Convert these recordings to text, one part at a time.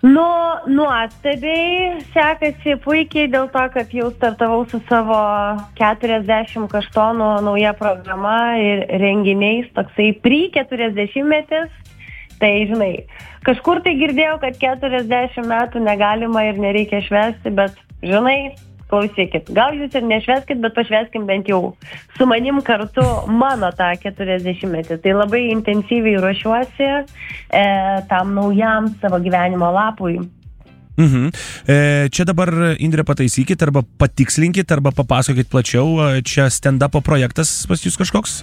Nuostabiai, sekasi puikiai dėl to, kad jau startavau su savo 40 kaštonų nauja programa ir renginiais, toksai pre-40-metis. Tai, žinai, kažkur tai girdėjau, kad 40 metų negalima ir nereikia švęsti, bet, žinai, klausykit, gal jūs ir nešveskit, bet pašveskim bent jau su manim kartu mano tą 40-metį. Tai labai intensyviai ruošiuosi tam naujam savo gyvenimo lapui. Čia dabar, Indrė, pataisykit arba patikslinkit arba papasakokit plačiau, čia stand-upo projektas pas jūs kažkoks?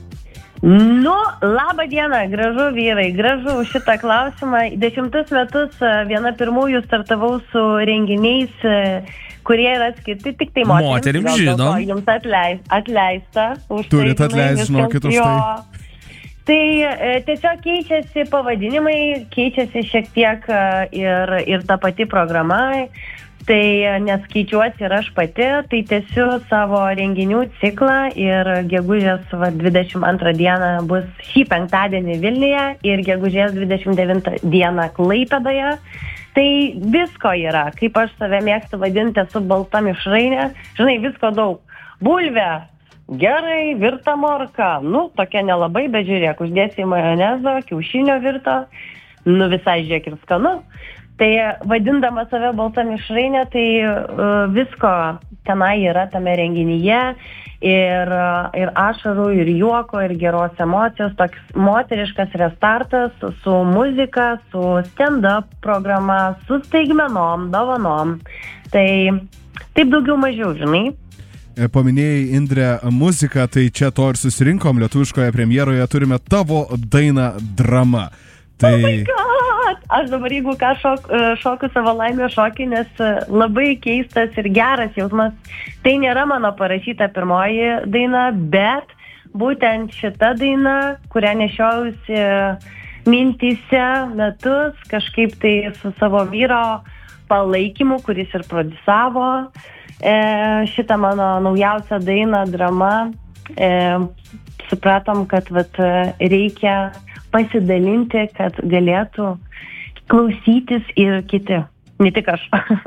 Labą dieną, gražu vyrai, gražu šitą klausimą. 10 metus viena pirmųjų startavau su renginiais, kurie yra skirti tik tai moterims. Žinom. Jums atleista. Turit atleisti, žinokit, už tai. Tai tiesiog keičiasi pavadinimai, keičiasi šiek tiek ir ta pati programa. Tai neskaičiuosi ir aš pati, tai tęsiu savo renginių ciklą ir gegužės 22 dieną bus šį penktadienį Vilniuje ir gegužės 29 dieną Klaipėdoje. Tai visko yra, kaip aš save mėgstu vadinti, esu balta mišrainė, žinai, visko daug. Bulvė, gerai, virta morka, tokia nelabai, bet žiūrėk, uždėsi majonezo, kiaušinio virto, visai žiūrėk ir skanu. Tai vadindama save balta mišrainė, tai visko tenai yra tame renginyje ir ašarų, ir juoko, ir geros emocijos, toks moteriškas restartas su muzika, su stand-up programa, su staigmenom, dovanom. Tai taip daugiau mažiau, žinai. Paminėjai, Indrė, muziką, tai čia to ir susirinkom, lietuviškoje premjeroje turime tavo dainą Drama. Tai... Oh my God! Aš dabar, jeigu ką šoku savo laimės šokį, nes labai keistas ir geras jausmas. Tai nėra mano parašyta pirmoji daina, bet būtent šita daina, kurią nešiausi mintyse metus, kažkaip tai su savo vyro palaikymu, kuris ir produsavo šitą mano naujausią dainą Drama. Supratom, kad reikia pasidalinti, kad galėtų klausytis ir kiti, ne tik aš.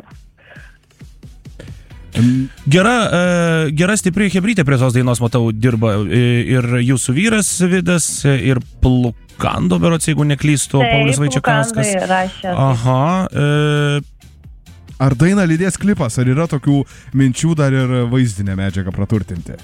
Gera stipri chebrytė prie tos dainos, matau, dirba ir jūsų vyras Vidas, ir Plukando, berods, jeigu neklystu, Paulius Vaičiakauskas. Aha. Ar dainą lydės klipas, ar yra tokių minčių dar ir vaizdinę medžiagą praturtinti?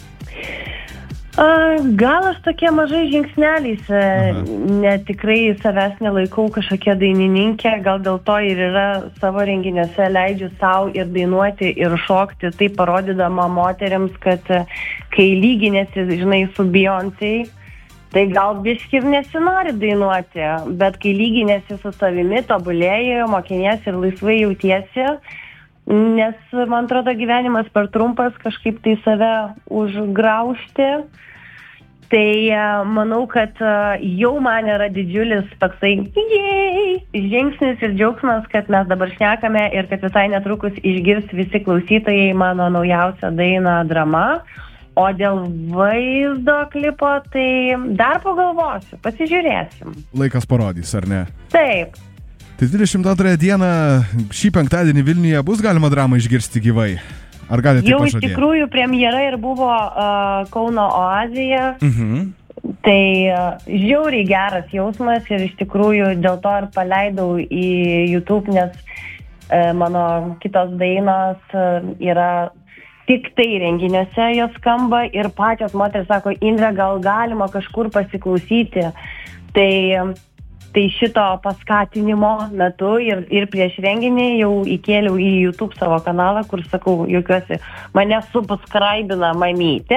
Gal aš tokie mažai žingsneliais, netikrai savęs nelaikau kažkokia dainininkė, gal dėl to ir yra savo renginiuose leidžiu savo ir dainuoti ir šokti, tai parodydama moteriams, kad kai lyginėsi, žinai, su Beyoncé, tai gal biški ir nesinori dainuoti, bet kai lyginėsi su savimi, tobulėji, mokiniesi ir laisvai jautiesi, nes, man atrodo, gyvenimas per trumpas kažkaip tai save užgraužti. Tai manau, kad jau man yra didžiulis toksai žingsnis ir džiaugsmas, kad mes dabar šnekame ir kad visai netrukus išgirs visi klausytojai mano naujausią dainą Drama. O dėl vaizdo klipo, tai dar pagalvosiu, pasižiūrėsim. Laikas parodys, ar ne? Taip. Tai 22 dieną šį penktadienį Vilniuje bus galima Dramą išgirsti gyvai? Ar galite tai pažadėti? Jau iš tikrųjų premjera ir buvo Kauno Oazėje. Tai žiauriai geras jausmas ir iš tikrųjų dėl to ir paleidau į YouTube, nes mano kitos dainos yra tik tai renginiuose jos skamba ir pačios moteris sako, Indrė, gal galima kažkur pasiklausyti. Tai šito paskatinimo metu ir prieš renginį jau įkėliau į YouTube savo kanalą, kur sakau, juokiuosi, mane subscribina mamytė,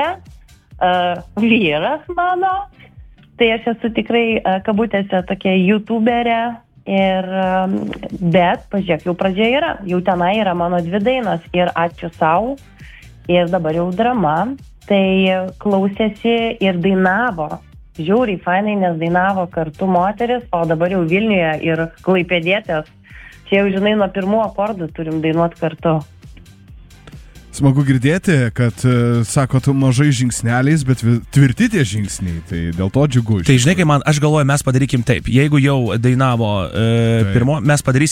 vyras mano, tai aš esu tikrai kabutėse tokia YouTuberė, bet, pažiūrėk, jau pradžia yra, jau tenai yra mano 2 dainos ir Ačiū sau, ir dabar jau Drama, tai klausėsi ir dainavo. Žiauriai fainai, nes dainavo kartu moteris, o dabar jau Vilniuje ir klaipėdietės. Čia jau, žinai, nuo pirmų akordų turim dainuoti kartu. Smagu girdėti, kad, sakot, mažai žingsneliais, bet tvirti tie žingsniai, tai dėl to džiugu. Tai žinai, kai aš galvoju, mes padarykim taip. Jeigu jau dainavo pirmo, mes padarysim